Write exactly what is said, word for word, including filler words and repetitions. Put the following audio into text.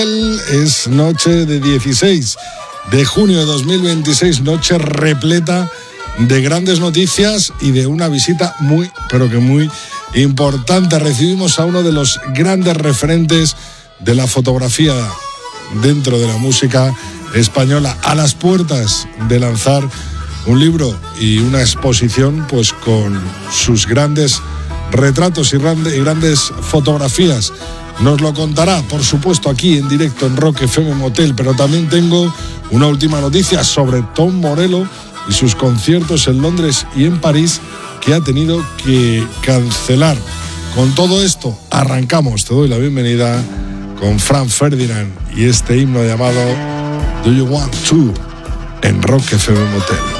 Es noche de dieciséis de junio de dos mil veintiséis, noche repleta de grandes noticias y de una visita muy, pero que muy importante. Recibimos a uno de los grandes referentes de la fotografía dentro de la música española, a las puertas de lanzar un libro y una exposición, pues con sus grandes retratos y grandes fotografías. Nos lo contará, por supuesto, aquí en directo en Rock F M Motel, pero también tengo una última noticia sobre Tom Morello y sus conciertos en Londres y en París que ha tenido que cancelar. Con todo esto, arrancamos. Te doy la bienvenida con Frank Ferdinand y este himno llamado Do You Want To en Rock F M Motel.